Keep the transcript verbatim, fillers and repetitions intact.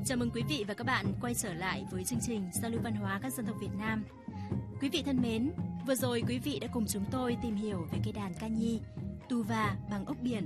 Chào mừng quý vị và các bạn quay trở lại với chương trình Giao lưu văn hóa các dân tộc Việt Nam. Quý vị thân mến, vừa rồi quý vị đã cùng chúng tôi tìm hiểu về cây đàn ca nhi Tuva bằng ốc biển